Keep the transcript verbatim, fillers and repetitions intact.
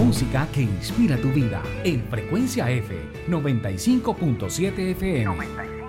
música que inspira tu vida en Frecuencia F noventa y cinco punto siete F M.